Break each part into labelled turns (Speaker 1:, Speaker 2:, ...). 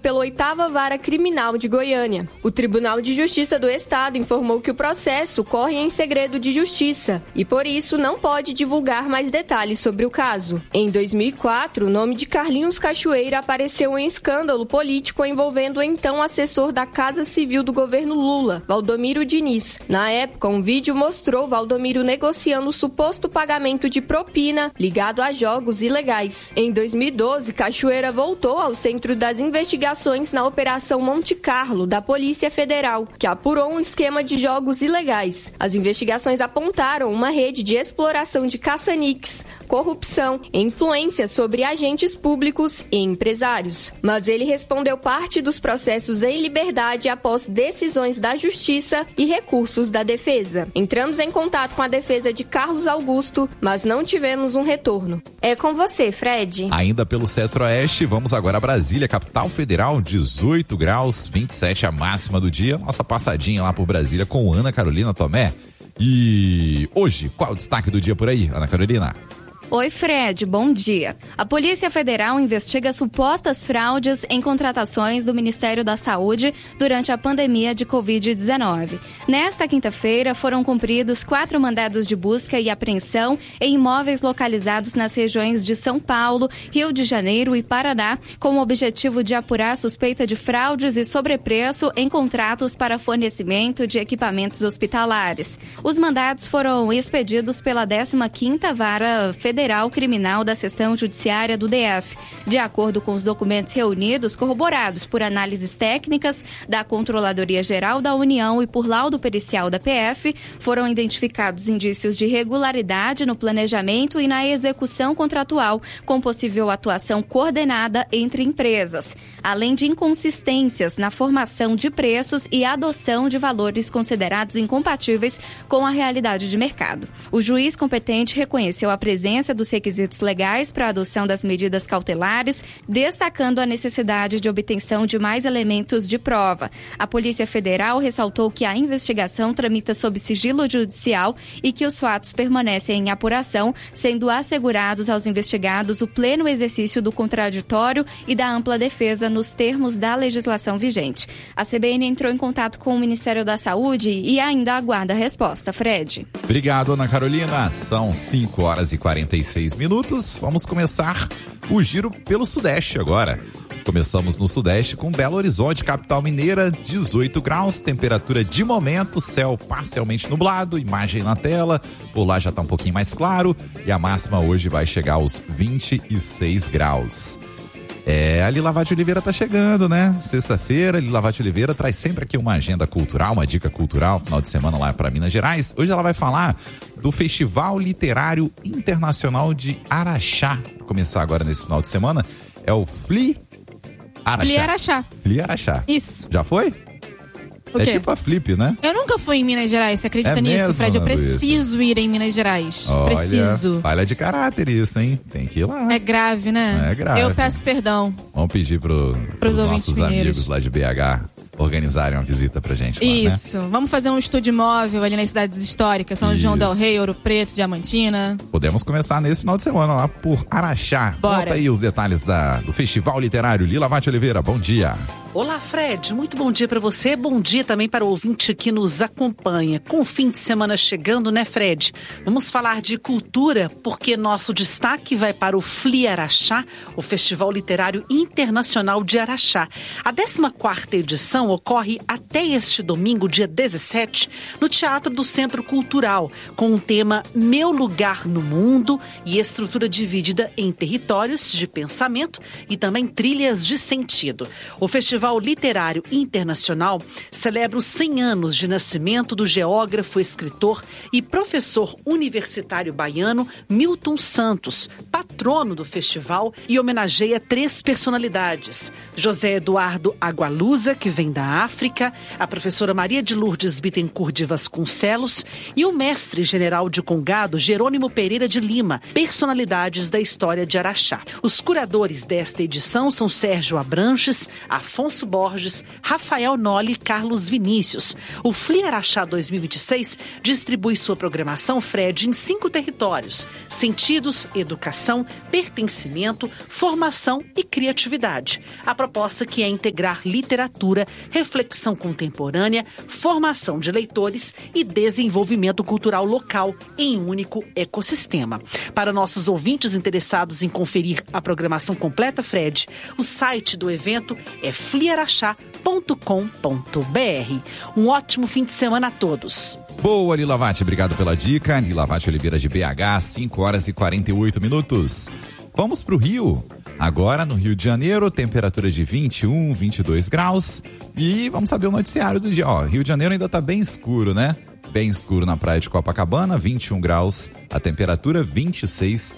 Speaker 1: pela 8ª Vara Criminal de Goiânia. O Tribunal de Justiça do Estado informou que o processo corre em segredo de justiça e, por isso, não pode divulgar mais detalhes sobre o caso. Em 2004, o nome de Carlinhos Cachoeira apareceu em escândalo político envolvendo o então assessor da Casa Civil do governo Lula, Valdomiro Diniz. Na época, um vídeo mostrou Valdomiro negociando o suposto pagamento de propina ligado a jogos ilegais. Em 2012, Cachoeira voltou ao centro das investigações na Operação Monte Carlo, da Polícia Federal, que apurou um esquema de jogos ilegais. As investigações apontaram uma rede de exploração de caça-níqueis, corrupção e influência sobre agentes públicos e empresários. Mas ele respondeu parte dos processos em liberdade após decisões da Justiça e recursos da defesa. Entramos em contato com a defesa de Carlos Augusto, mas não tivemos um retorno. É com você, Fred.
Speaker 2: Ainda pelo Centro-Oeste, vamos agora a Brasília, capital federal, 18 graus, 27 a máxima do dia. Nossa passadinha lá por Brasília com Ana Carolina Tomé. E hoje, qual é o destaque do dia por aí, Ana Carolina?
Speaker 3: Oi, Fred, bom dia. A Polícia Federal investiga supostas fraudes em contratações do Ministério da Saúde durante a pandemia de Covid-19. Nesta quinta-feira, foram cumpridos 4 mandados de busca e apreensão em imóveis localizados nas regiões de São Paulo, Rio de Janeiro e Paraná, com o objetivo de apurar a suspeita de fraudes e sobrepreço em contratos para fornecimento de equipamentos hospitalares. Os mandados foram expedidos pela 15ª Vara Federal Criminal da Seção Judiciária do DF. De acordo com os documentos reunidos, corroborados por análises técnicas da Controladoria Geral da União e por laudo pericial da PF, foram identificados indícios de irregularidade no planejamento e na execução contratual, com possível atuação coordenada entre empresas, além de inconsistências na formação de preços e adoção de valores considerados incompatíveis com a realidade de mercado. O juiz competente reconheceu a presença dos requisitos legais para a adoção das medidas cautelares, destacando a necessidade de obtenção de mais elementos de prova. A Polícia Federal ressaltou que a investigação tramita sob sigilo judicial e que os fatos permanecem em apuração, sendo assegurados aos investigados o pleno exercício do contraditório e da ampla defesa nos termos da legislação vigente. A CBN entrou em contato com o Ministério da Saúde e ainda aguarda a resposta. Fred.
Speaker 2: Obrigado, Ana Carolina. São 5 horas e 46 minutos. Vamos começar o giro pelo Sudeste agora. Começamos no Sudeste com Belo Horizonte, capital mineira, 18 graus, temperatura de momento, céu parcialmente nublado, imagem na tela, por lá já está um pouquinho mais claro e a máxima hoje vai chegar aos 26 graus. A Lila Vade Oliveira tá chegando, né? Sexta-feira, Lila Vade Oliveira traz sempre aqui uma agenda cultural, uma dica cultural, final de semana lá para Minas Gerais. Hoje ela vai falar do Festival Literário Internacional de Araxá. Vou começar agora nesse final de semana. É o Fli Araxá. Fli Araxá.
Speaker 4: Isso.
Speaker 2: Já foi?
Speaker 4: O quê?
Speaker 2: É tipo a Flip, né?
Speaker 4: Eu nunca fui em Minas Gerais, você acredita nisso,
Speaker 2: mesmo,
Speaker 4: Fred? Eu preciso ir em Minas Gerais.
Speaker 2: Olha,
Speaker 4: preciso.
Speaker 2: Falha de caráter isso, hein? Tem que ir lá.
Speaker 4: É grave, né?
Speaker 2: É grave.
Speaker 4: Eu peço perdão.
Speaker 2: Vamos pedir pros nossos amigos lá de BH organizarem uma visita pra gente lá,
Speaker 4: Isso.
Speaker 2: Né?
Speaker 4: Vamos fazer um estúdio móvel ali nas cidades históricas, São João del Rei, Ouro Preto, Diamantina.
Speaker 2: Podemos começar nesse final de semana lá por Araxá.
Speaker 4: Bora.
Speaker 2: Conta aí os detalhes do Festival Literário. Lila Vade Oliveira, bom dia.
Speaker 5: Olá, Fred. Muito bom dia para você. Bom dia também para o ouvinte que nos acompanha. Com o fim de semana chegando, né, Fred? Vamos falar de cultura, porque nosso destaque vai para o Fli Araxá, o Festival Literário Internacional de Araxá. A 14ª edição ocorre até este domingo, dia 17, no Teatro do Centro Cultural, com o tema Meu Lugar no Mundo e estrutura dividida em territórios de pensamento e também trilhas de sentido. O Festival Literário Internacional celebra os 100 anos de nascimento do geógrafo, escritor e professor universitário baiano Milton Santos, patrono do festival, e homenageia 3 personalidades: José Eduardo Agualusa, que vem da África, a professora Maria de Lourdes Bittencourt de Vasconcelos e o mestre general de Congado Jerônimo Pereira de Lima, personalidades da história de Araxá. Os curadores desta edição são Sérgio Abranches, Afonso Celso Borges, Rafael Noli e Carlos Vinícius. O FLI Araxá 2026 distribui sua programação, Fred, em 5 territórios: sentidos, educação, pertencimento, formação e criatividade. A proposta que é integrar literatura, reflexão contemporânea, formação de leitores e desenvolvimento cultural local em um único ecossistema. Para nossos ouvintes interessados em conferir a programação completa, Fred, o site do evento é fliaraxá.com.br. Um ótimo fim de semana a todos.
Speaker 2: Boa, Lila Vatti, obrigado pela dica. Lila Vatti Oliveira de BH, 5 horas e 48 minutos. Vamos para o Rio. Agora no Rio de Janeiro, temperatura de 21, 22 graus. E vamos saber o noticiário do dia. Rio de Janeiro ainda está bem escuro, né? Bem escuro na praia de Copacabana, 21 graus. A temperatura 26,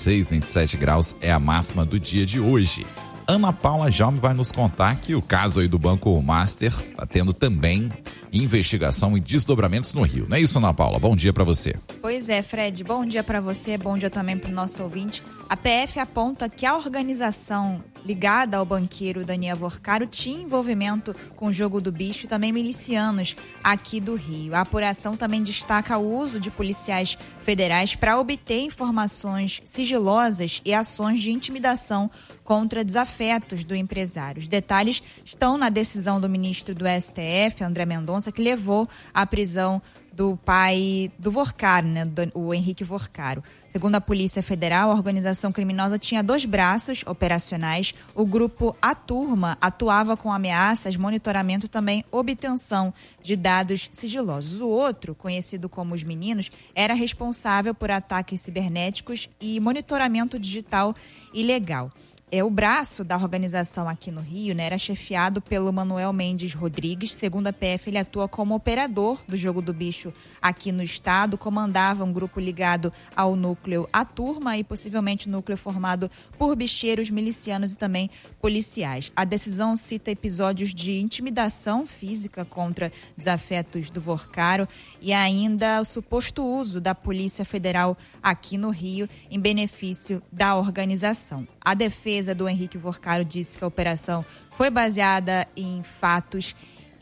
Speaker 2: 27 graus é a máxima do dia de hoje. Ana Paula Jaume vai nos contar que o caso aí do Banco Master está tendo também investigação e desdobramentos no Rio. Não é isso, Ana Paula? Bom dia para você.
Speaker 6: Pois é, Fred. Bom dia para você, bom dia também para o nosso ouvinte. A PF aponta que a organização ligada ao banqueiro Daniel Vorcaro tinha envolvimento com o jogo do bicho e também milicianos aqui do Rio. A apuração também destaca o uso de policiais federais para obter informações sigilosas e ações de intimidação contra desafetos do empresário. Os detalhes estão na decisão do ministro do STF, André Mendonça, que levou à prisão do pai do Vorcaro, o Henrique Vorcaro. Segundo a Polícia Federal, a organização criminosa tinha 2 braços operacionais. O grupo A Turma atuava com ameaças, monitoramento e também obtenção de dados sigilosos. O outro, conhecido como Os Meninos, era responsável por ataques cibernéticos e monitoramento digital ilegal. O braço da organização aqui no Rio, era chefiado pelo Manuel Mendes Rodrigues. Segundo a PF, ele atua como operador do jogo do bicho aqui no estado, comandava um grupo ligado ao núcleo A Turma e possivelmente núcleo formado por bicheiros, milicianos e também policiais. A decisão cita episódios de intimidação física contra desafetos do Vorcaro e ainda o suposto uso da Polícia Federal aqui no Rio em benefício da organização. A defesa do Henrique Vorcaro disse que a operação foi baseada em fatos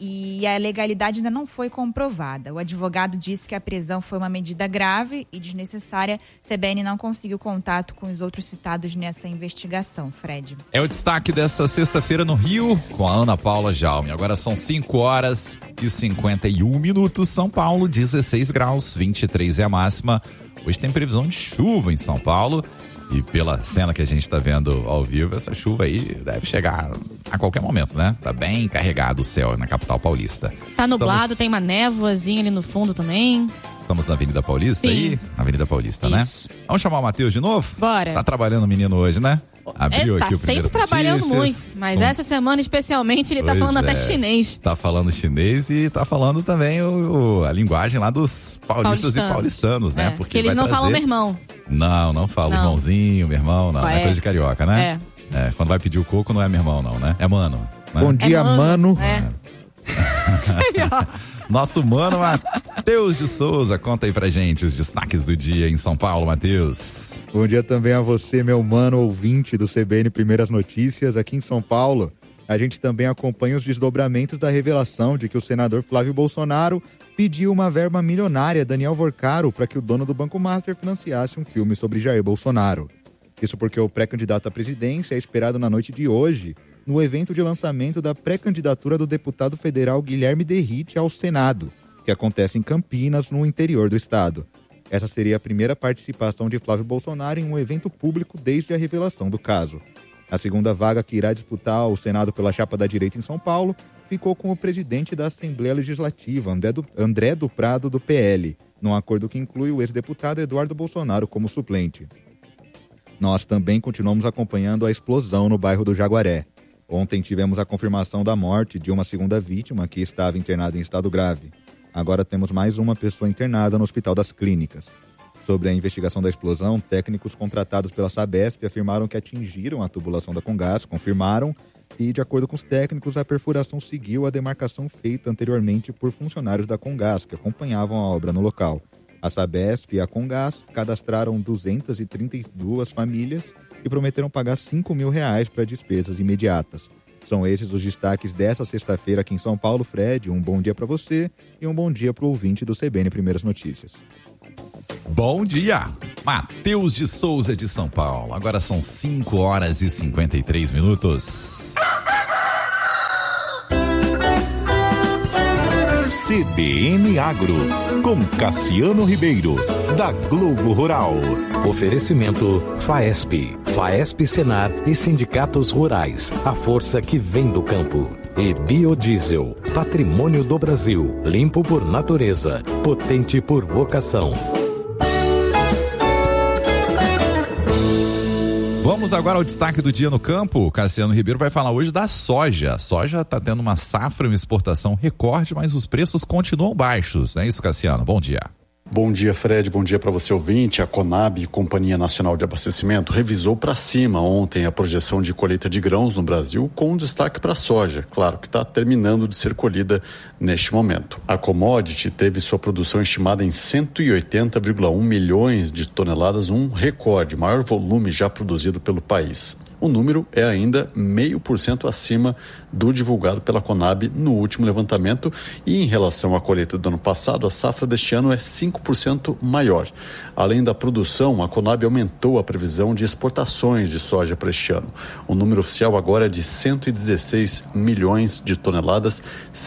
Speaker 6: e a legalidade ainda não foi comprovada. O advogado disse que a prisão foi uma medida grave e desnecessária. CBN não conseguiu contato com os outros citados nessa investigação, Fred.
Speaker 2: É o destaque dessa sexta-feira no Rio, com a Ana Paula Jaume. Agora são 5 horas e 51 minutos. São Paulo, 16 graus, 23 é a máxima. Hoje tem previsão de chuva em São Paulo. E pela cena que a gente está vendo ao vivo, essa chuva aí deve chegar a qualquer momento, né? Tá bem carregado o céu na capital paulista.
Speaker 4: Tá nublado, tem uma névoazinha ali no fundo também.
Speaker 2: Estamos na Avenida Paulista. Sim. Aí? Na Avenida Paulista, isso. Né? Vamos chamar o Matheus de novo?
Speaker 4: Bora.
Speaker 2: Tá trabalhando o menino hoje, né? Abriu aqui o
Speaker 4: sempre trabalhando muito, mas essa semana especialmente ele tá falando até chinês.
Speaker 2: Tá falando chinês e tá falando também a linguagem lá dos paulistas e paulistanos, né?
Speaker 4: Porque eles não falam meu irmão.
Speaker 2: Não falam irmãozinho, meu irmão, não. É coisa de carioca, né? Quando vai pedir o coco não é meu irmão, não, né? É mano. Né?
Speaker 7: Bom dia, mano.
Speaker 2: Nosso mano Matheus de Souza, conta aí pra gente os destaques do dia em São Paulo, Matheus.
Speaker 7: Bom dia também a você, meu mano ouvinte do CBN Primeiras Notícias. Aqui em São Paulo, a gente também acompanha os desdobramentos da revelação de que o senador Flávio Bolsonaro pediu uma verba milionária a Daniel Vorcaro para que o dono do Banco Master financiasse um filme sobre Jair Bolsonaro. Isso porque o pré-candidato à presidência é esperado na noite de hoje no evento de lançamento da pré-candidatura do deputado federal Guilherme Derrite ao Senado, que acontece em Campinas, no interior do estado. Essa seria a primeira participação de Flávio Bolsonaro em um evento público desde a revelação do caso. A segunda vaga que irá disputar o Senado pela chapa da direita em São Paulo ficou com o presidente da Assembleia Legislativa, André do Prado, do PL, num acordo que inclui o ex-deputado Eduardo Bolsonaro como suplente. Nós também continuamos acompanhando a explosão no bairro do Jaguaré. Ontem tivemos a confirmação da morte de uma segunda vítima que estava internada em estado grave. Agora temos mais uma pessoa internada no Hospital das Clínicas. Sobre a investigação da explosão, técnicos contratados pela Sabesp afirmaram que atingiram a tubulação da Comgás, confirmaram e, de acordo com os técnicos, a perfuração seguiu a demarcação feita anteriormente por funcionários da Comgás, que acompanhavam a obra no local. A Sabesp e a Comgás cadastraram 232 famílias e prometeram pagar R$5 mil para despesas imediatas. São esses os destaques dessa sexta-feira aqui em São Paulo. Fred, um bom dia para você e um bom dia para o ouvinte do CBN Primeiras Notícias.
Speaker 2: Bom dia, Matheus de Souza de São Paulo. Agora são 5h53.
Speaker 8: CBN Agro, com Cassiano Ribeiro, da Globo Rural.
Speaker 9: Oferecimento FAESP, FAESP Senar e Sindicatos Rurais, a força que vem do campo. E Biodiesel, patrimônio do Brasil, limpo por natureza, potente por vocação.
Speaker 2: Vamos agora ao destaque do dia no campo. O Cassiano Ribeiro vai falar hoje da soja. A soja está tendo uma safra e uma exportação recorde, mas os preços continuam baixos. Não é isso, Cassiano? Bom dia.
Speaker 10: Bom dia, Fred. Bom dia para você, ouvinte. A Conab, Companhia Nacional de Abastecimento, revisou para cima ontem a projeção de colheita de grãos no Brasil, com destaque para a soja, claro, que está terminando de ser colhida neste momento. A commodity teve sua produção estimada em 180,1 milhões de toneladas, um recorde, maior volume já produzido pelo país. O número é ainda 0,5% acima do divulgado pela Conab no último levantamento e, em relação à colheita do ano passado, a safra deste ano é 5% maior. Além da produção, a Conab aumentou a previsão de exportações de soja para este ano. O número oficial agora é de 116 milhões de toneladas,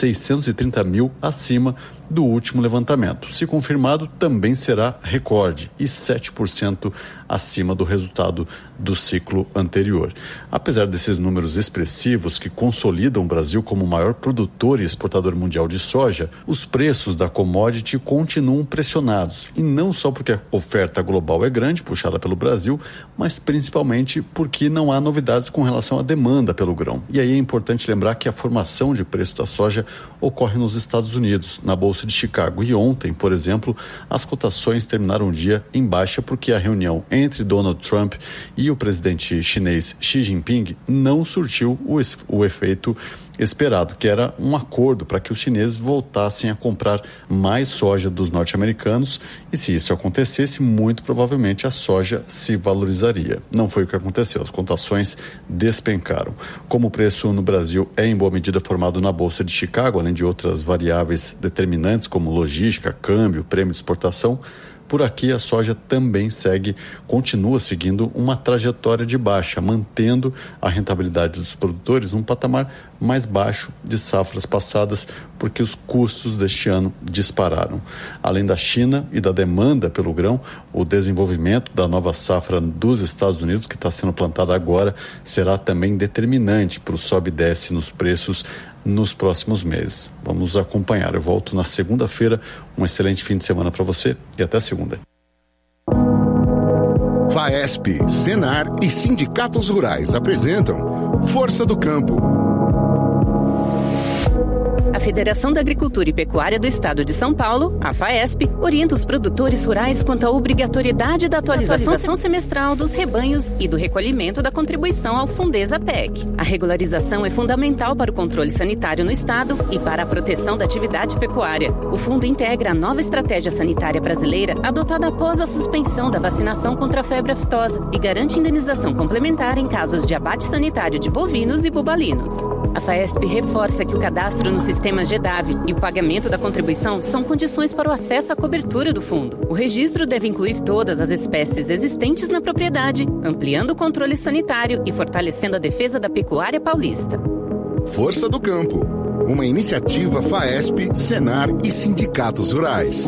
Speaker 10: 630 mil acima do último levantamento. Se confirmado, também será recorde e 7% acima do resultado do ciclo anterior. Apesar desses números expressivos que consolidam o Brasil como o maior produtor e exportador mundial de soja, os preços da commodity continuam pressionados, e não só porque a oferta global é grande, puxada pelo Brasil, mas principalmente porque não há novidades com relação à demanda pelo grão. E aí é importante lembrar que a formação de preço da soja ocorre nos Estados Unidos, na Bolsa de Chicago, e ontem, por exemplo, as cotações terminaram o dia em baixa porque a reunião entre Donald Trump e o presidente chinês Xi Jinping não surtiu o efeito esperado, que era um acordo para que os chineses voltassem a comprar mais soja dos norte-americanos, e se isso acontecesse, muito provavelmente a soja se valorizaria. Não foi o que aconteceu, as cotações despencaram. Como o preço no Brasil é em boa medida formado na Bolsa de Chicago, além de outras variáveis determinantes como logística, câmbio, prêmio de exportação, por aqui a soja também continua seguindo uma trajetória de baixa, mantendo a rentabilidade dos produtores num patamar mais baixo de safras passadas, porque os custos deste ano dispararam. Além da China e da demanda pelo grão, o desenvolvimento da nova safra dos Estados Unidos, que está sendo plantada agora, será também determinante para o sobe e desce nos preços nos próximos meses. Vamos acompanhar. Eu volto na segunda-feira. Um excelente fim de semana para você e até segunda.
Speaker 8: FAESP, Senar e Sindicatos Rurais apresentam Força do Campo.
Speaker 11: A Federação da Agricultura e Pecuária do Estado de São Paulo, a FAESP, orienta os produtores rurais quanto à obrigatoriedade da atualização semestral dos rebanhos e do recolhimento da contribuição ao Fundesa-PEC. A regularização é fundamental para o controle sanitário no Estado e para a proteção da atividade pecuária. O fundo integra a nova estratégia sanitária brasileira adotada após a suspensão da vacinação contra a febre aftosa e garante indenização complementar em casos de abate sanitário de bovinos e bubalinos. A FAESP reforça que o cadastro no sistema GEDAV e o pagamento da contribuição são condições para o acesso à cobertura do fundo. O registro deve incluir todas as espécies existentes na propriedade, ampliando o controle sanitário e fortalecendo a defesa da pecuária paulista.
Speaker 8: Força do Campo, uma iniciativa FAESP, Senar e Sindicatos Rurais.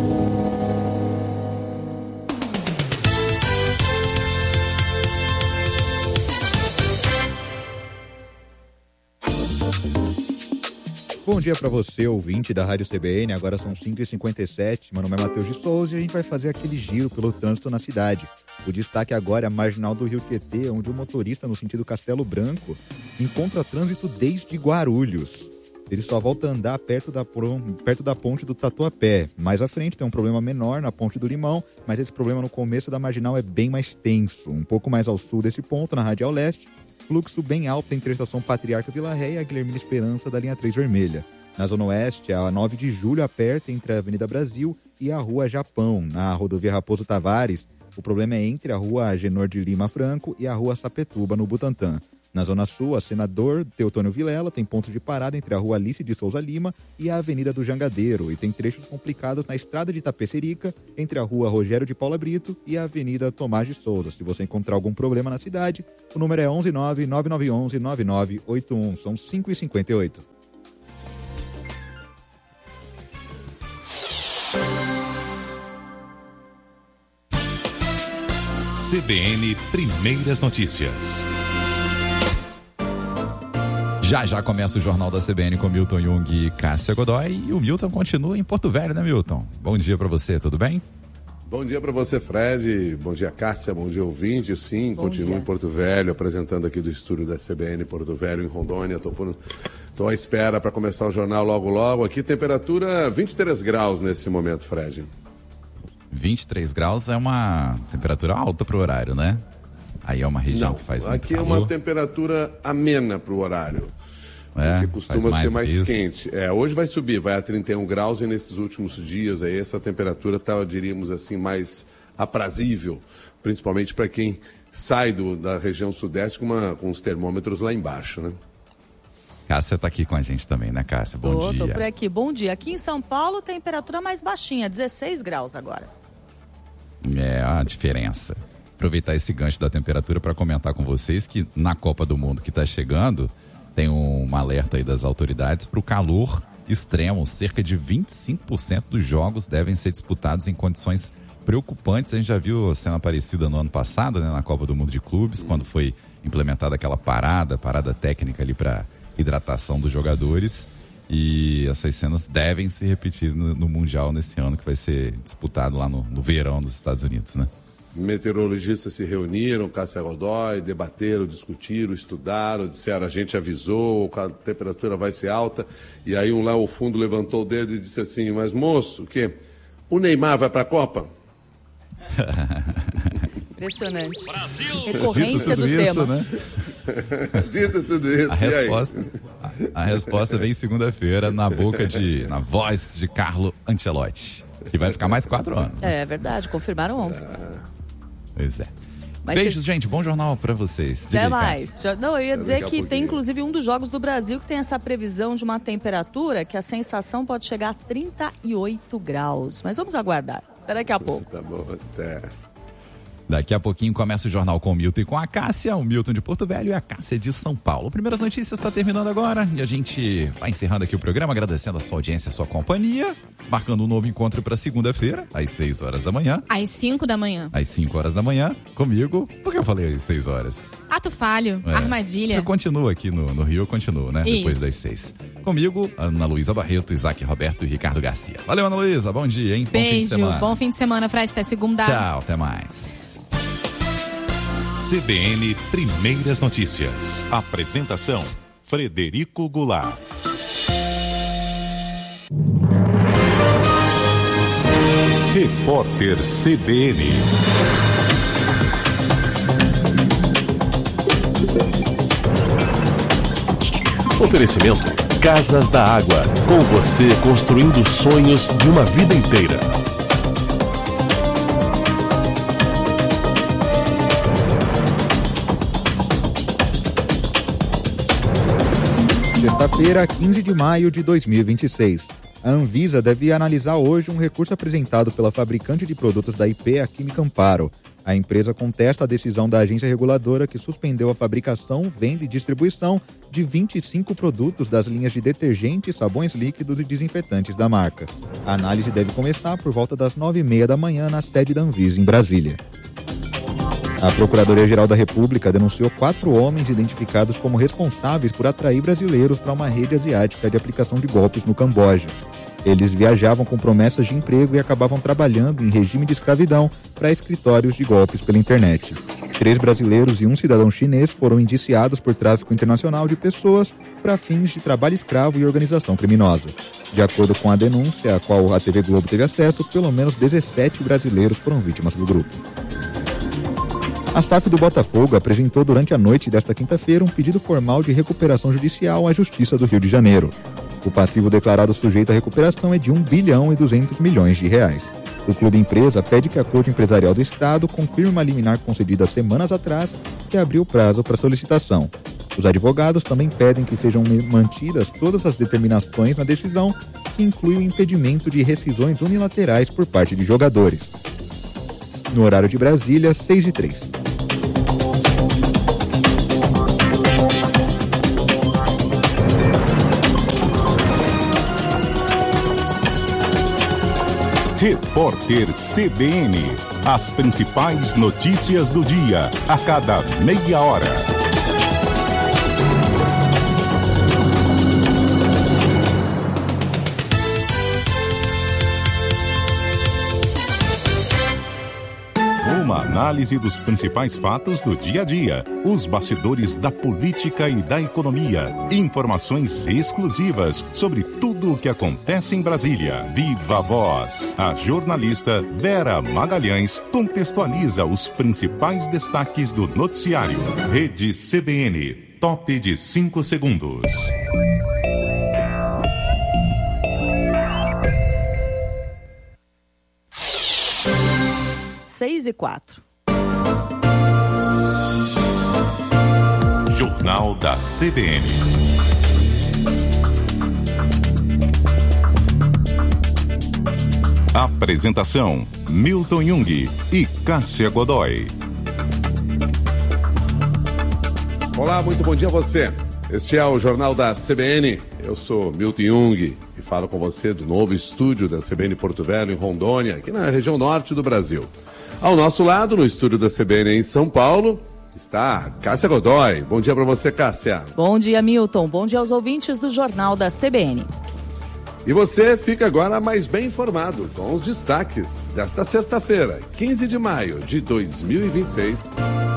Speaker 7: Bom dia para você, ouvinte da Rádio CBN. Agora são 5h57. Meu nome é Matheus de Souza e a gente vai fazer aquele giro pelo trânsito na cidade. O destaque agora é a marginal do Rio Tietê, onde o motorista no sentido Castelo Branco encontra trânsito desde Guarulhos. Ele só volta a andar perto da ponte do Tatuapé. Mais à frente tem um problema menor na ponte do Limão, mas esse problema no começo da marginal é bem mais tenso. Um pouco mais ao sul desse ponto, na Radial Leste, fluxo bem alto entre a estação Patriarca Vila Ré e a Guilhermina Esperança da linha 3 vermelha. Na Zona Oeste, a 9 de julho aperta entre a Avenida Brasil e a Rua Japão. Na rodovia Raposo Tavares, o problema é entre a Rua Agenor de Lima Franco e a Rua Sapetuba, no Butantã. Na Zona Sul, a Senador Teotônio Vilela tem pontos de parada entre a Rua Alice de Souza Lima e a Avenida do Jangadeiro, e tem trechos complicados na Estrada de Itapecerica, entre a Rua Rogério de Paula Brito e a Avenida Tomás de Souza. Se você encontrar algum problema na cidade, o número é 119-9911-9981. São 5h58.
Speaker 2: CBN Primeiras Notícias. Já começa o Jornal da CBN com Milton Jung e Cássia Godoy. E o Milton continua em Porto Velho, né, Milton? Bom dia pra você, tudo bem?
Speaker 12: Bom dia pra você, Fred. Bom dia, Cássia. Bom dia, ouvinte. Sim, continuo em Porto Velho, apresentando aqui do estúdio da CBN Porto Velho, em Rondônia. Tô à espera para começar o jornal logo. Aqui, temperatura 23 graus nesse momento, Fred.
Speaker 2: 23 graus é uma temperatura alta pro horário, né? Aí é uma região que faz muito
Speaker 12: aqui
Speaker 2: calor.
Speaker 12: É uma temperatura amena pro horário. Porque costuma ser mais quente. Hoje vai subir, vai a 31 graus e nesses últimos dias aí essa temperatura tá, diríamos assim, mais aprazível, principalmente para quem sai da região sudeste com os termômetros lá embaixo, né?
Speaker 2: Cássia tá aqui com a gente também, né, Cássia? Bom dia.
Speaker 13: Tô por aqui, bom dia. Aqui em São Paulo, temperatura mais baixinha, 16 graus agora.
Speaker 2: É a diferença. Aproveitar esse gancho da temperatura para comentar com vocês que na Copa do Mundo que está chegando, tem um alerta aí das autoridades para o calor extremo. Cerca de 25% dos jogos devem ser disputados em condições preocupantes. A gente já viu a cena parecida no ano passado, né, na Copa do Mundo de Clubes, quando foi implementada aquela parada técnica ali para hidratação dos jogadores. E essas cenas devem se repetir no Mundial nesse ano, que vai ser disputado lá no verão dos Estados Unidos, né?
Speaker 12: Meteorologistas se reuniram, Cássia Godoy, debateram, discutiram, estudaram, disseram, a gente avisou, a temperatura vai ser alta, e aí um lá ao fundo levantou o dedo e disse assim, mas moço, o quê? O Neymar vai para a Copa?
Speaker 13: Impressionante.
Speaker 2: Brasil!
Speaker 13: Recorrência do tema.
Speaker 2: Né?
Speaker 12: Dito tudo isso,
Speaker 2: a resposta vem segunda-feira na voz de Carlo Ancelotti, que vai ficar mais 4 anos. Né?
Speaker 13: É verdade, confirmaram ontem.
Speaker 2: Pois é. Beijos, gente. Bom jornal pra vocês.
Speaker 13: Até mais. Não, eu ia dizer que tem inclusive um dos jogos do Brasil que tem essa previsão de uma temperatura que a sensação pode chegar a 38 graus. Mas vamos aguardar. Até daqui a pouco.
Speaker 12: Tá bom, até.
Speaker 2: Daqui a pouquinho começa o jornal com o Milton e com a Cássia, o Milton de Porto Velho e a Cássia de São Paulo. Primeiras Notícias está terminando agora e a gente vai encerrando aqui o programa, agradecendo a sua audiência, a sua companhia, marcando um novo encontro para segunda-feira, às 6 horas da manhã.
Speaker 4: Às 5 da manhã.
Speaker 2: Às 5 horas da manhã, comigo. Por que eu falei às 6 horas?
Speaker 4: Ato falho, armadilha.
Speaker 2: Eu continuo aqui no Rio, eu continuo, né? Isso. Depois das 6. Comigo, Ana Luísa Barreto, Isaac Roberto e Ricardo Garcia. Valeu, Ana Luísa, bom dia, hein?
Speaker 4: Beijo,
Speaker 2: bom fim de semana.
Speaker 4: Bom fim de semana, Fred, até segunda.
Speaker 2: Tchau, até mais.
Speaker 14: CBN Primeiras Notícias. Apresentação: Frederico Goulart. Repórter CBN. Oferecimento: Casas da Água. Com você construindo sonhos de uma vida inteira.
Speaker 7: Sexta-feira, 15 de maio de 2026. A Anvisa deve analisar hoje um recurso apresentado pela fabricante de produtos da IP, a Química Amparo. A empresa contesta a decisão da agência reguladora que suspendeu a fabricação, venda e distribuição de 25 produtos das linhas de detergentes, sabões líquidos e desinfetantes da marca. A análise deve começar por volta das 9h30 da manhã na sede da Anvisa, em Brasília. A Procuradoria-Geral da República denunciou 4 homens identificados como responsáveis por atrair brasileiros para uma rede asiática de aplicação de golpes no Camboja. Eles viajavam com promessas de emprego e acabavam trabalhando em regime de escravidão para escritórios de golpes pela internet. 3 brasileiros e um cidadão chinês foram indiciados por tráfico internacional de pessoas para fins de trabalho escravo e organização criminosa. De acordo com a denúncia, a qual a TV Globo teve acesso, pelo menos 17 brasileiros foram vítimas do grupo. A SAF do Botafogo apresentou durante a noite desta quinta-feira um pedido formal de recuperação judicial à Justiça do Rio de Janeiro. O passivo declarado sujeito à recuperação é de R$1 bilhão e 200 milhões. O Clube Empresa pede que a Corte Empresarial do Estado confirme uma liminar concedida semanas atrás que abriu prazo para solicitação. Os advogados também pedem que sejam mantidas todas as determinações na decisão, que inclui o impedimento de rescisões unilaterais por parte de jogadores. No horário de Brasília, 6h03.
Speaker 14: Repórter CBN. As principais notícias do dia, a cada meia hora. Uma análise dos principais fatos do dia a dia, os bastidores da política e da economia, informações exclusivas sobre tudo o que acontece em Brasília. Viva a Voz! A jornalista Vera Magalhães contextualiza os principais destaques do noticiário. Rede CBN, top de 5 segundos.
Speaker 13: 6h04.
Speaker 14: Jornal da CBN. Apresentação: Milton Jung e Cássia Godoy.
Speaker 12: Olá, muito bom dia a você. Este é o Jornal da CBN. Eu sou Milton Jung e falo com você do novo estúdio da CBN Porto Velho, em Rondônia, aqui na região norte do Brasil. Ao nosso lado, no estúdio da CBN em São Paulo, está Cássia Godoy. Bom dia para você, Cássia.
Speaker 13: Bom dia, Milton. Bom dia aos ouvintes do Jornal da CBN.
Speaker 12: E você fica agora mais bem informado com os destaques desta sexta-feira, 15 de maio de 2026.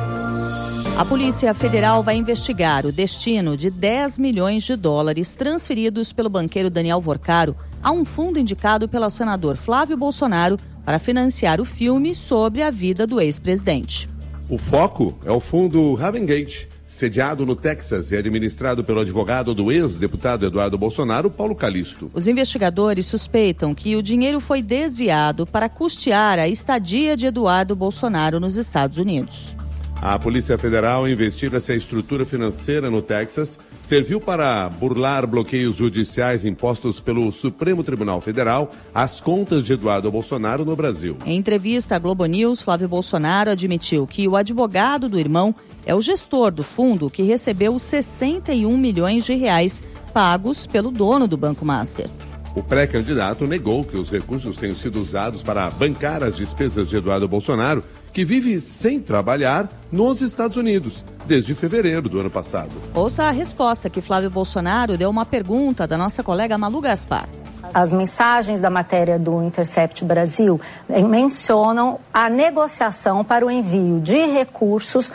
Speaker 13: A Polícia Federal vai investigar o destino de 10 milhões de dólares transferidos pelo banqueiro Daniel Vorcaro a um fundo indicado pelo senador Flávio Bolsonaro para financiar o filme sobre a vida do ex-presidente.
Speaker 12: O foco é o fundo Ravengate, sediado no Texas e administrado pelo advogado do ex-deputado Eduardo Bolsonaro, Paulo Calixto.
Speaker 13: Os investigadores suspeitam que o dinheiro foi desviado para custear a estadia de Eduardo Bolsonaro nos Estados Unidos.
Speaker 12: A Polícia Federal investiga se a estrutura financeira no Texas serviu para burlar bloqueios judiciais impostos pelo Supremo Tribunal Federal às contas de Eduardo Bolsonaro no Brasil.
Speaker 13: Em entrevista à Globo News, Flávio Bolsonaro admitiu que o advogado do irmão é o gestor do fundo que recebeu 61 milhões de reais pagos pelo dono do Banco Master.
Speaker 12: O pré-candidato negou que os recursos tenham sido usados para bancar as despesas de Eduardo Bolsonaro, que vive sem trabalhar nos Estados Unidos desde fevereiro do ano passado.
Speaker 13: Ouça a resposta que Flávio Bolsonaro deu a uma pergunta da nossa colega Malu Gaspar.
Speaker 15: As mensagens da matéria do Intercept Brasil mencionam a negociação para o envio de recursos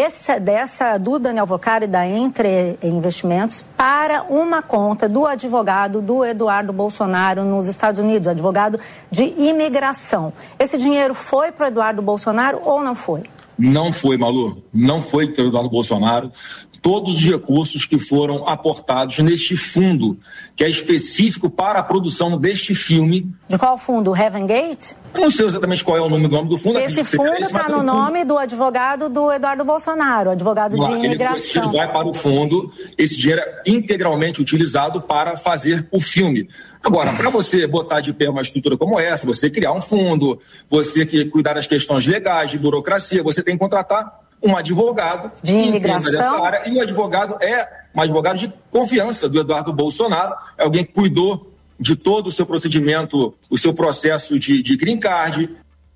Speaker 15: do Daniel Vorcaro e da Entre Investimentos para uma conta do advogado do Eduardo Bolsonaro nos Estados Unidos, advogado de imigração. Esse dinheiro foi para o Eduardo Bolsonaro ou não foi?
Speaker 16: Não foi, Malu. Não foi para o Eduardo Bolsonaro. Todos os recursos que foram aportados neste fundo, que é específico para a produção deste filme.
Speaker 15: De qual fundo? O Ravengate?
Speaker 16: Eu não sei exatamente qual é o nome do fundo.
Speaker 15: Esse fundo está no nome do advogado do Eduardo Bolsonaro, advogado de imigração.
Speaker 16: Esse dinheiro vai para o fundo, esse dinheiro é integralmente utilizado para fazer o filme. Agora, para você botar de pé uma estrutura como essa, você criar um fundo, você que cuidar das questões legais, de burocracia, você tem que contratar um advogado
Speaker 15: de imigração
Speaker 16: dessa área, e o advogado é um advogado de confiança do Eduardo Bolsonaro, é alguém que cuidou de todo o seu procedimento, o seu processo de green card.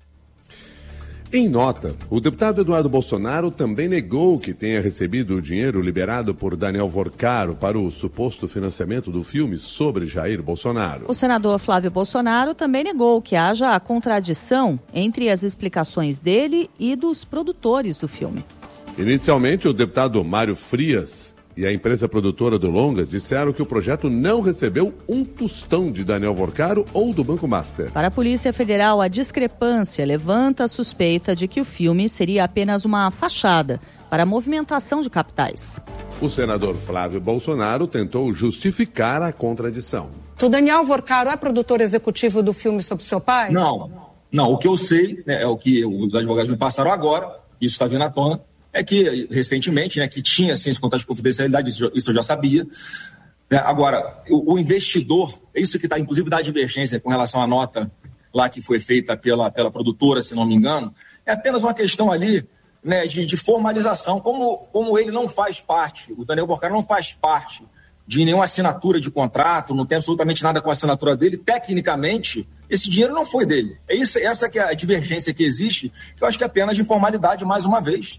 Speaker 12: Em nota, o deputado Eduardo Bolsonaro também negou que tenha recebido o dinheiro liberado por Daniel Vorcaro para o suposto financiamento do filme sobre Jair Bolsonaro.
Speaker 13: O senador Flávio Bolsonaro também negou que haja contradição entre as explicações dele e dos produtores do filme.
Speaker 12: Inicialmente, o deputado Mário Frias e a empresa produtora do longa disseram que o projeto não recebeu um tostão de Daniel Vorcaro ou do Banco Master.
Speaker 13: Para a Polícia Federal, a discrepância levanta a suspeita de que o filme seria apenas uma fachada para a movimentação de capitais.
Speaker 12: O senador Flávio Bolsonaro tentou justificar a contradição.
Speaker 17: O Daniel Vorcaro é produtor executivo do filme sobre seu pai?
Speaker 16: Não. O que eu sei, né, é o que os advogados me passaram agora, isso está vindo à tona, é que, recentemente, né, que tinha sim esse contrato de confidencialidade, isso eu já sabia. Agora, o investidor, é isso que está, inclusive, da divergência com relação à nota lá que foi feita pela produtora, se não me engano, é apenas uma questão ali, né, de formalização. Como ele não faz parte, o Daniel Vorcaro não faz parte de nenhuma assinatura de contrato, não tem absolutamente nada com a assinatura dele, tecnicamente, esse dinheiro não foi dele. Essa que é a divergência que existe, que eu acho que é apenas de formalidade, mais uma vez.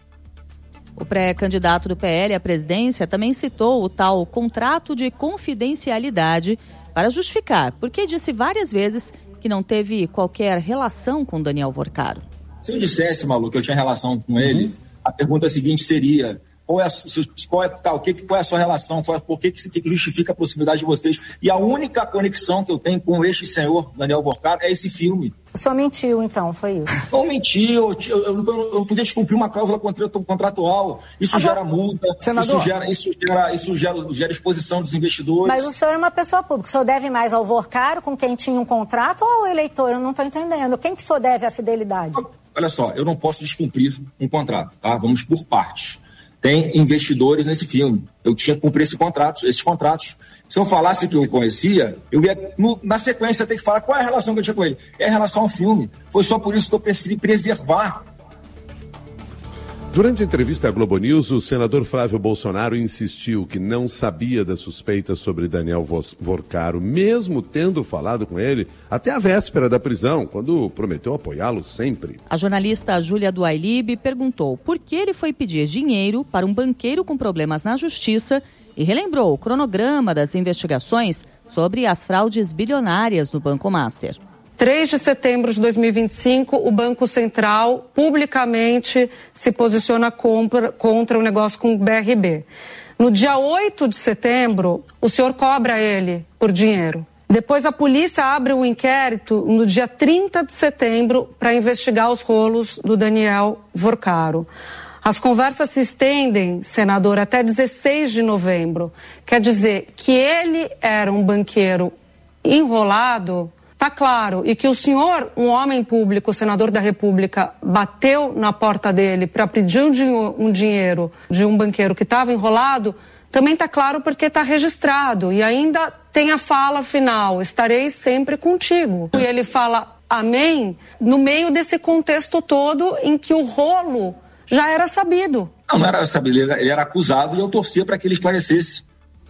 Speaker 13: O pré-candidato do PL à presidência também citou o tal contrato de confidencialidade para justificar, porque disse várias vezes que não teve qualquer relação com Daniel Vorcaro.
Speaker 16: Se eu dissesse, Malu, que eu tinha relação com ele, a pergunta seguinte seria: qual é a sua relação? Por que justifica a proximidade de vocês? E a única conexão que eu tenho com este senhor, Daniel Vorcaro, é esse filme.
Speaker 15: O senhor mentiu, então, foi isso?
Speaker 16: Não menti, eu podia descumprir uma cláusula contratual. Isso gera multa,
Speaker 17: senador,
Speaker 16: isso gera exposição dos investidores.
Speaker 15: Mas o senhor é uma pessoa pública. O senhor deve mais ao Vorcaro, com quem tinha um contrato, ou ao eleitor? Eu não estou entendendo. Quem que o senhor deve a fidelidade?
Speaker 16: Olha só, eu não posso descumprir um contrato, tá? Vamos por partes. Tem investidores nesse filme. Eu tinha que cumprir esses contratos. Se eu falasse que eu conhecia, eu ia, na sequência, ter que falar qual é a relação que eu tinha com ele. É a relação ao filme. Foi só por isso que eu preferi preservar.
Speaker 12: Durante a entrevista à Globo News, o senador Flávio Bolsonaro insistiu que não sabia das suspeitas sobre Daniel Vorcaro, mesmo tendo falado com ele até a véspera da prisão, quando prometeu apoiá-lo sempre.
Speaker 13: A jornalista Júlia Duailib perguntou por que ele foi pedir dinheiro para um banqueiro com problemas na justiça e relembrou o cronograma das investigações sobre as fraudes bilionárias no Banco Master.
Speaker 17: 3 de setembro de 2025, o Banco Central publicamente se posiciona contra o negócio com o BRB. No dia 8 de setembro, o senhor cobra ele por dinheiro. Depois a polícia abre um inquérito no dia 30 de setembro para investigar os rolos do Daniel Vorcaro. As conversas se estendem, senador, até 16 de novembro. Quer dizer que ele era um banqueiro enrolado. Está claro, e que o senhor, um homem público, o senador da República, bateu na porta dele para pedir um dinheiro de um banqueiro que estava enrolado, também está claro porque está registrado. E ainda tem a fala final: estarei sempre contigo. E ele fala amém no meio desse contexto todo em que o rolo já era sabido.
Speaker 16: Não era sabido, ele era acusado e eu torcia para que ele esclarecesse.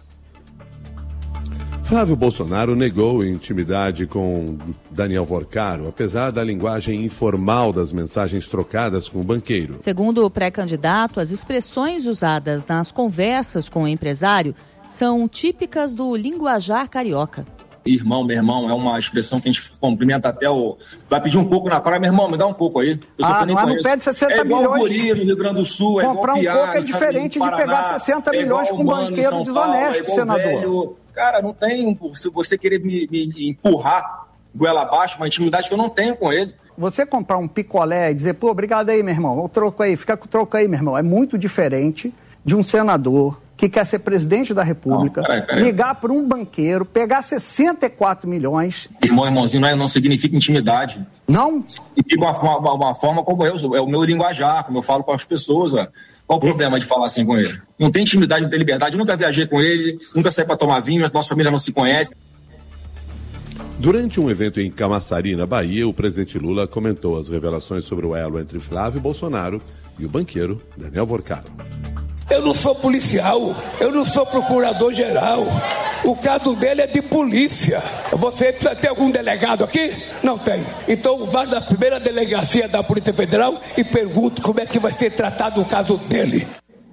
Speaker 12: Flávio Bolsonaro negou intimidade com Daniel Vorcaro, apesar da linguagem informal das mensagens trocadas com o banqueiro.
Speaker 13: Segundo o pré-candidato, as expressões usadas nas conversas com o empresário são típicas do linguajar carioca.
Speaker 16: Irmão, meu irmão, é uma expressão que a gente cumprimenta até o... Vai pedir um coco na praia, meu irmão, me dá um coco aí.
Speaker 18: Não pede 60 milhões.
Speaker 16: É igual no Rio Grande do Sul, é
Speaker 18: comprar
Speaker 16: igual
Speaker 18: um coco é diferente de pegar 60 milhões com um banqueiro desonesto, senador.
Speaker 16: Cara, não tem... Se você querer me empurrar goela abaixo, uma intimidade que eu não tenho com ele.
Speaker 18: Você comprar um picolé e dizer, pô, obrigado aí, meu irmão, o troco aí, fica com o troco aí, meu irmão, é muito diferente de um senador que quer ser presidente da República, ligar para um banqueiro, pegar 64 milhões...
Speaker 16: Irmãozinho, não significa intimidade.
Speaker 18: Não?
Speaker 16: Significa uma forma como é o meu linguajar, como eu falo com as pessoas. Qual o problema de falar assim com ele? Não tem intimidade, não tem liberdade. Eu nunca viajei com ele, nunca saí para tomar vinho, nossa família não se conhece.
Speaker 12: Durante um evento em Camaçari, na Bahia, o presidente Lula comentou as revelações sobre o elo entre Flávio Bolsonaro e o banqueiro Daniel Vorcaro.
Speaker 19: Eu não sou policial, eu não sou procurador-geral. O caso dele é de polícia. Você precisa ter algum delegado aqui? Não tem. Então vá na primeira delegacia da Polícia Federal e pergunte como é que vai ser tratado o caso dele.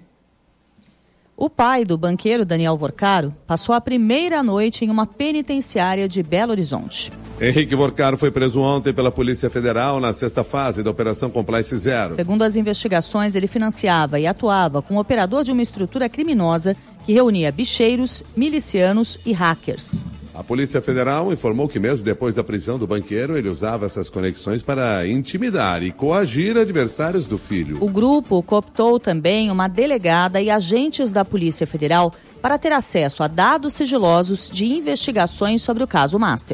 Speaker 13: O pai do banqueiro Daniel Vorcaro passou a primeira noite em uma penitenciária de Belo Horizonte.
Speaker 12: Henrique Vorcaro foi preso ontem pela Polícia Federal na sexta fase da Operação Compliance Zero.
Speaker 13: Segundo as investigações, ele financiava e atuava como operador de uma estrutura criminosa que reunia bicheiros, milicianos e hackers.
Speaker 12: A Polícia Federal informou que mesmo depois da prisão do banqueiro, ele usava essas conexões para intimidar e coagir adversários do filho.
Speaker 13: O grupo cooptou também uma delegada e agentes da Polícia Federal para ter acesso a dados sigilosos de investigações sobre o caso Master.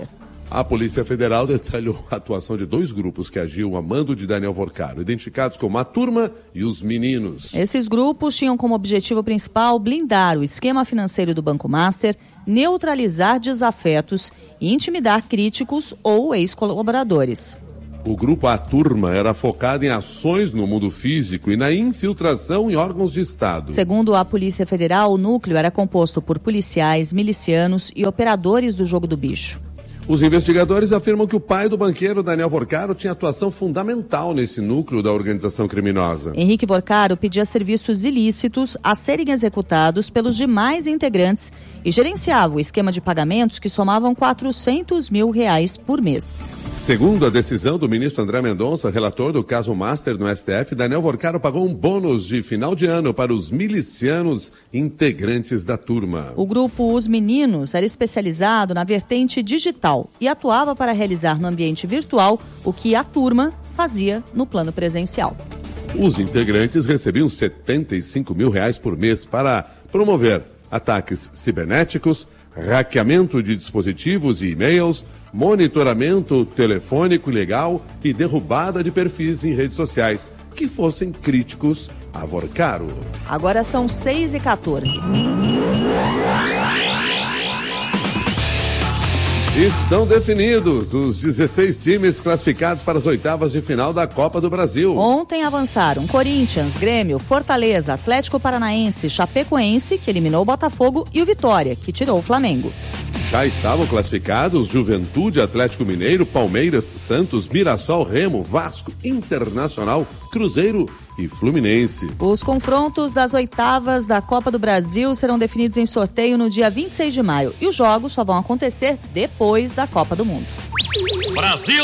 Speaker 12: A Polícia Federal detalhou a atuação de 2 grupos que agiam a mando de Daniel Vorcaro, identificados como a Turma e os Meninos.
Speaker 13: Esses grupos tinham como objetivo principal blindar o esquema financeiro do Banco Master, neutralizar desafetos e intimidar críticos ou ex-colaboradores.
Speaker 12: O grupo A Turma era focado em ações no mundo físico e na infiltração em órgãos de Estado.
Speaker 13: Segundo a Polícia Federal, o núcleo era composto por policiais, milicianos e operadores do jogo do bicho.
Speaker 12: Os investigadores afirmam que o pai do banqueiro Daniel Vorcaro tinha atuação fundamental nesse núcleo da organização criminosa.
Speaker 13: Henrique Vorcaro pedia serviços ilícitos a serem executados pelos demais integrantes e gerenciava o esquema de pagamentos que somavam R$400 mil por mês.
Speaker 12: Segundo a decisão do ministro André Mendonça, relator do caso Master no STF, Daniel Vorcaro pagou um bônus de final de ano para os milicianos integrantes da turma.
Speaker 13: O grupo Os Meninos era especializado na vertente digital e atuava para realizar no ambiente virtual o que a turma fazia no plano presencial.
Speaker 12: Os integrantes recebiam R$75 mil por mês para promover ataques cibernéticos, hackeamento de dispositivos e e-mails, monitoramento telefônico ilegal e derrubada de perfis em redes sociais que fossem críticos a Vorcaro.
Speaker 13: Agora são 6h14.
Speaker 12: Estão definidos os 16 times classificados para as oitavas de final da Copa do Brasil.
Speaker 13: Ontem avançaram Corinthians, Grêmio, Fortaleza, Atlético Paranaense, Chapecoense, que eliminou o Botafogo, e o Vitória, que tirou o Flamengo.
Speaker 12: Já estavam classificados Juventude, Atlético Mineiro, Palmeiras, Santos, Mirassol, Remo, Vasco, Internacional, Cruzeiro e Fluminense.
Speaker 13: Os confrontos das oitavas da Copa do Brasil serão definidos em sorteio no dia 26 de maio e os jogos só vão acontecer depois da Copa do Mundo.
Speaker 20: Brasil!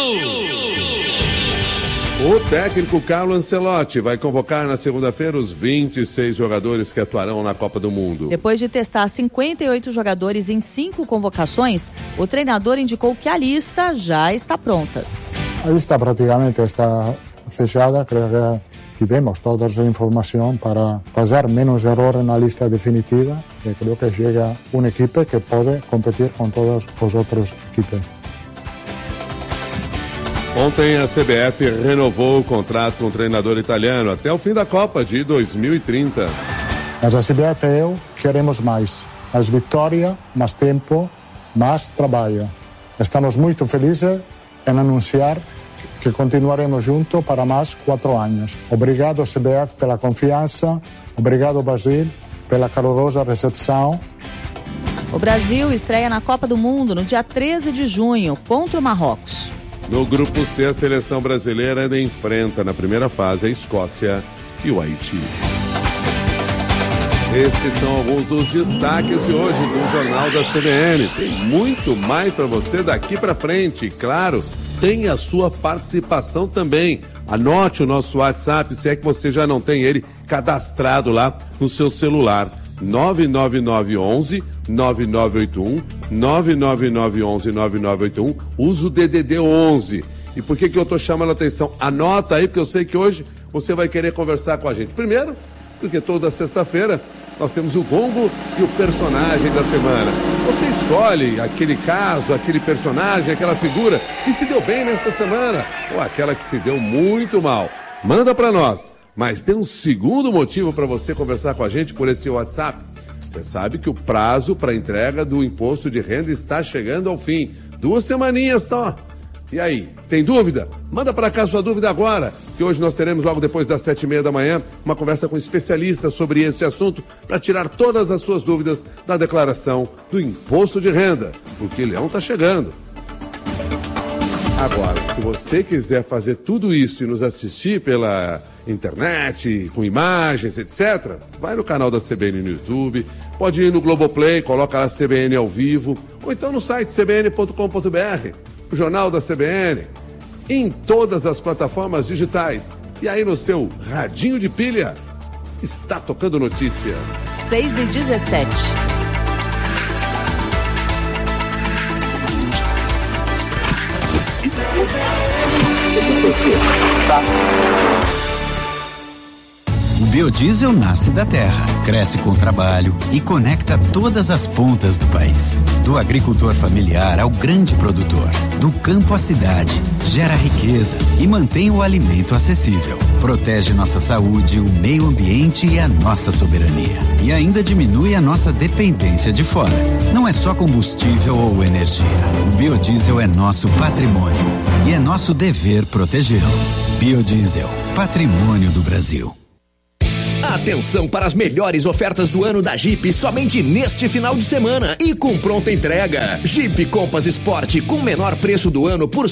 Speaker 12: O técnico Carlo Ancelotti vai convocar na segunda-feira os 26 jogadores que atuarão na Copa do Mundo.
Speaker 13: Depois de testar 58 jogadores em 5 convocações, o treinador indicou que a lista já está pronta.
Speaker 21: A lista praticamente está fechada, creio que tivemos toda a informação para fazer menos erros na lista definitiva e creio que chega uma equipe que pode competir com todas as outras equipes.
Speaker 12: Ontem a CBF renovou o contrato com o treinador italiano até o fim da Copa de 2030.
Speaker 21: Mas a CBF e eu queremos mais vitória, mais tempo, mais trabalho. Estamos muito felizes em anunciar que continuaremos juntos para mais 4 anos. Obrigado CBF pela confiança, obrigado Brasil pela calorosa recepção.
Speaker 13: O Brasil estreia na Copa do Mundo no dia 13 de junho contra o Marrocos.
Speaker 12: No grupo C, a seleção brasileira ainda enfrenta na primeira fase a Escócia e o Haiti. Estes são alguns dos destaques de hoje do Jornal da CBN. Tem muito mais para você daqui para frente. E, claro, tem a sua participação também. Anote o nosso WhatsApp, se é que você já não tem ele cadastrado lá no seu celular. 99911 9981 99911 9981. Usa o DDD 11. E por que eu tô chamando a atenção? Anota aí, porque eu sei que hoje você vai querer conversar com a gente. Primeiro, porque toda sexta-feira nós temos o gongo e o personagem da semana. Você escolhe aquele caso, aquele personagem, aquela figura que se deu bem nesta semana ou aquela que se deu muito mal. Manda para nós. Mas tem um segundo motivo para você conversar com a gente por esse WhatsApp. Você sabe que o prazo para entrega do imposto de renda está chegando ao fim. 2 semaninhas só. E aí, tem dúvida? Manda para cá sua dúvida agora, que hoje nós teremos logo depois das 7h30 da manhã uma conversa com especialistas sobre esse assunto para tirar todas as suas dúvidas da declaração do imposto de renda, porque o leão está chegando. Agora, se você quiser fazer tudo isso e nos assistir pela internet, com imagens, etc., vai no canal da CBN no YouTube, pode ir no Globoplay, coloca lá CBN ao vivo, ou então no site cbn.com.br, o Jornal da CBN, em todas as plataformas digitais. E aí no seu radinho de pilha, está tocando notícia.
Speaker 13: 6h17.
Speaker 20: biodiesel nasce da terra, cresce com trabalho e conecta todas as pontas do país. Do agricultor familiar ao grande produtor, do campo à cidade, gera riqueza e mantém o alimento acessível. Protege nossa saúde, o meio ambiente e a nossa soberania. E ainda diminui a nossa dependência de fora. Não é só combustível ou energia. O biodiesel é nosso patrimônio e é nosso dever protegê-lo. Biodiesel, patrimônio do Brasil.
Speaker 22: Atenção para as melhores ofertas do ano da Jeep somente neste final de semana e com pronta entrega. Jeep Compass Sport com menor preço do ano por R$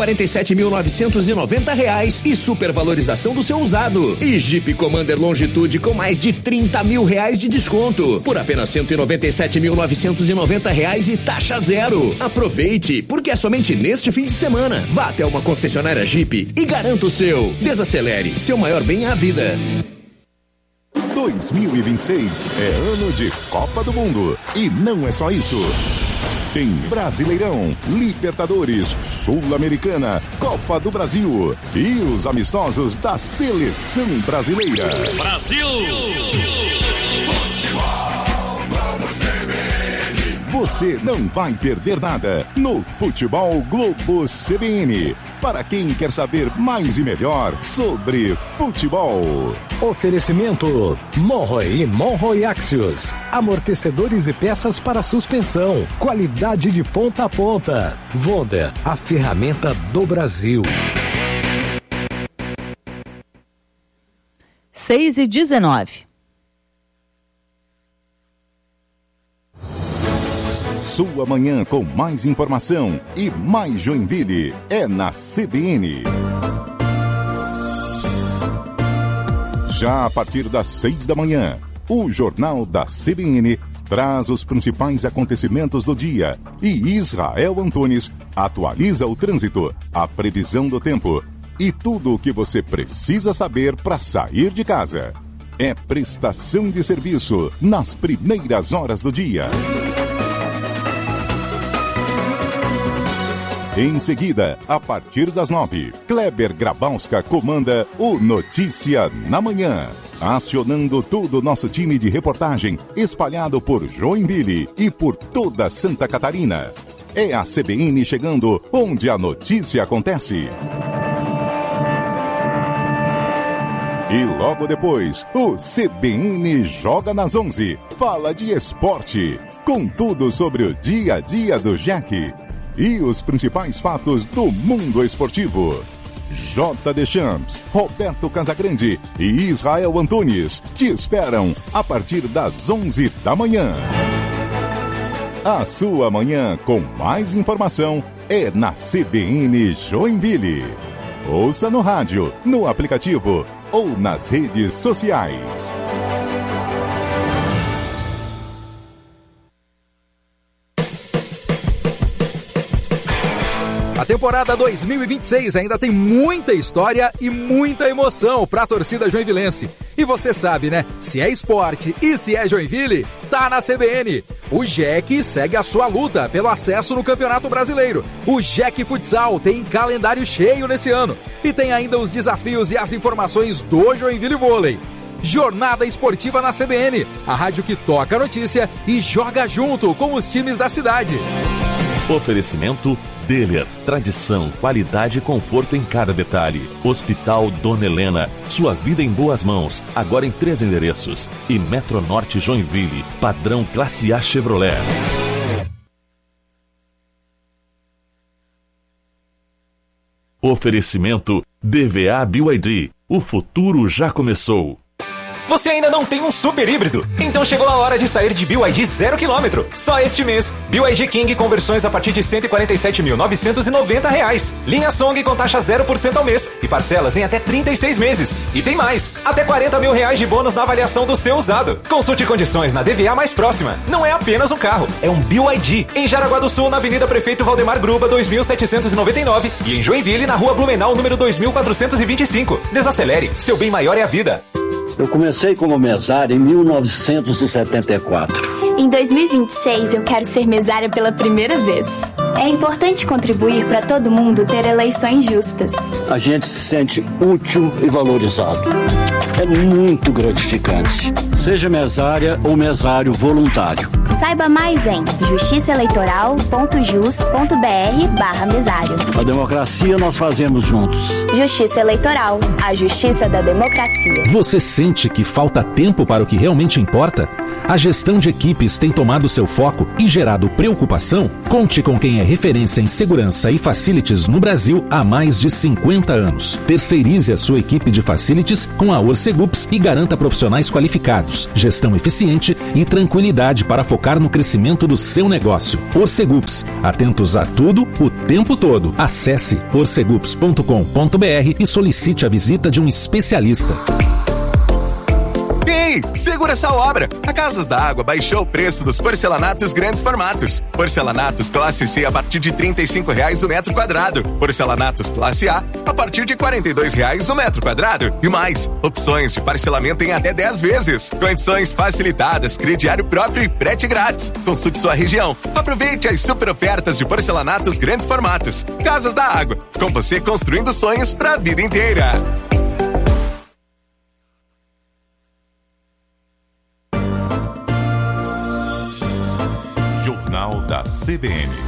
Speaker 22: 147.990 e supervalorização do seu usado. E Jeep Commander Longitude com mais de R$30 mil de desconto por apenas R$ 197.990 e taxa zero. Aproveite, porque é somente neste fim de semana. Vá até uma concessionária Jeep e garanta o seu. Desacelere, seu maior bem é a vida.
Speaker 14: 2026 é ano de Copa do Mundo. E não é só isso. Tem Brasileirão, Libertadores, Sul-Americana, Copa do Brasil e os amistosos da Seleção Brasileira.
Speaker 23: Brasil!
Speaker 14: Você não vai perder nada no Futebol Globo CBN. Para quem quer saber mais e melhor sobre futebol.
Speaker 9: Oferecimento Monroe e Monroe Axios. Amortecedores e peças para suspensão. Qualidade de ponta a ponta. Vonda, a ferramenta do Brasil.
Speaker 13: 6h19.
Speaker 14: Sua manhã com mais informação e mais Joinville é na CBN. Já a partir das 6 da manhã, o Jornal da CBN traz os principais acontecimentos do dia e Israel Antunes atualiza o trânsito, a previsão do tempo e tudo o que você precisa saber para sair de casa. É prestação de serviço nas primeiras horas do dia. Em seguida, a partir das 9, Kleber Grabowska comanda o Notícia na Manhã, acionando todo o nosso time de reportagem espalhado por Joinville e por toda Santa Catarina. É a CBN chegando onde a notícia acontece. E logo depois, o CBN Joga nas 11, fala de esporte, com tudo sobre o dia a dia do Jack e os principais fatos do mundo esportivo. J. Deschamps, Roberto Casagrande e Israel Antunes te esperam a partir das 11 da manhã. A sua manhã com mais informação é na CBN Joinville. Ouça no rádio, no aplicativo ou nas redes sociais.
Speaker 24: A temporada 2026 ainda tem muita história e muita emoção para a torcida joinvilense. E você sabe, né? Se é esporte e se é Joinville, tá na CBN. O Jack segue a sua luta pelo acesso no Campeonato Brasileiro. O Jack Futsal tem calendário cheio nesse ano. E tem ainda os desafios e as informações do Joinville Vôlei. Jornada Esportiva na CBN, a rádio que toca a notícia e joga junto com os times da cidade.
Speaker 25: Oferecimento Deller, tradição, qualidade e conforto em cada detalhe. Hospital Dona Helena, sua vida em boas mãos, agora em 3 endereços. E Metronorte Joinville, padrão Classe A Chevrolet. Oferecimento DVA BYD, o futuro já começou.
Speaker 26: Você ainda não tem um super híbrido? Então chegou a hora de sair de BYD 0 km. Só este mês. BYD King com versões a partir de R$ 147.990. Linha Song com taxa 0% ao mês e parcelas em até 36 meses. E tem mais. Até R$40 mil de bônus na avaliação do seu usado. Consulte condições na DVA mais próxima. Não é apenas um carro, é um BYD. Em Jaraguá do Sul, na Avenida Prefeito Valdemar Gruba, 2799. E em Joinville, na Rua Blumenau, número 2425. Desacelere. Seu bem maior é a vida.
Speaker 27: Eu comecei como mesário em 1974.
Speaker 28: Em 2026, eu quero ser mesária pela primeira vez.
Speaker 1: É importante contribuir para todo mundo ter eleições justas.
Speaker 27: A gente se sente útil e valorizado. É muito gratificante. Seja mesária ou mesário voluntário.
Speaker 1: Saiba mais em justiçaeleitoral.jus.br/mesário.
Speaker 27: A democracia nós fazemos juntos.
Speaker 1: Justiça Eleitoral, a justiça da democracia.
Speaker 25: Você sente que falta tempo para o que realmente importa? A gestão de equipes tem tomado seu foco e gerado preocupação? Conte com quem é referência em segurança e facilities no Brasil há mais de 50 anos. Terceirize a sua equipe de facilities com a Orcegups e garanta profissionais qualificados, gestão eficiente e tranquilidade para focar no crescimento do seu negócio. Orcegups, atentos a tudo, o tempo todo. Acesse orcegups.com.br e solicite a visita de um especialista.
Speaker 3: Ei, segura essa obra! A Casas da Água baixou o preço dos porcelanatos grandes formatos. Porcelanatos classe C a partir de R$ 35,00 o metro quadrado. Porcelanatos classe A a partir de R$ 42,00 o metro quadrado. E mais, opções de parcelamento em até 10 vezes. Condições facilitadas, crediário próprio e frete grátis. Consulte sua região. Aproveite as super ofertas de porcelanatos grandes formatos. Casas da Água, com você construindo sonhos para a vida inteira.
Speaker 14: Jornal da CBN.